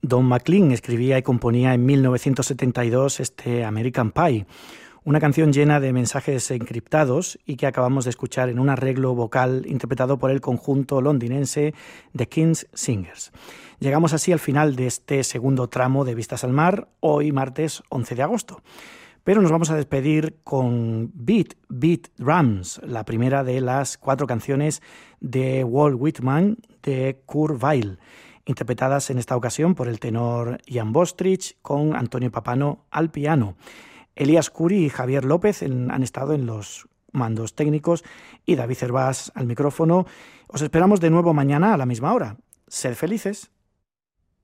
Don McLean escribía y componía en 1972 este American Pie, una canción llena de mensajes encriptados y que acabamos de escuchar en un arreglo vocal interpretado por el conjunto londinense The King's Singers. Llegamos así al final de este segundo tramo de Vistas al Mar, hoy martes 11 de agosto. Pero nos vamos a despedir con Beat, Beat Drums, la primera de las 4 canciones de Walt Whitman de Kurt Weill, interpretadas en esta ocasión por el tenor Ian Bostridge con Antonio Papano al piano. Elías Curi y Javier López han estado en los mandos técnicos y David Cervás al micrófono. Os esperamos de nuevo mañana a la misma hora. Sed felices.